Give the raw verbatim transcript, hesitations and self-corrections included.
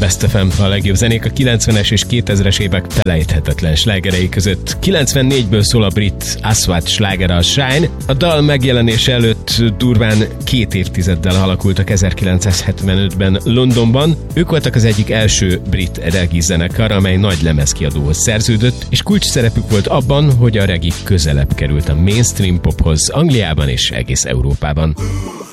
Best ef em, a legjobb zenék a kilencvenes és kétezres évek felejthetetlen slágerei között. kilencvennégyből szól a brit Aswad slágere, a Shine. A dal megjelenése előtt durván két évtizeddel alakultak ezerkilencszázhetvenötben Londonban. Ők voltak az egyik első brit reggae zenekar, amely nagy lemezkiadóhoz szerződött, és kulcs szerepük volt abban, hogy a reggae közelebb került a mainstream pophoz Angliában és egész Európában.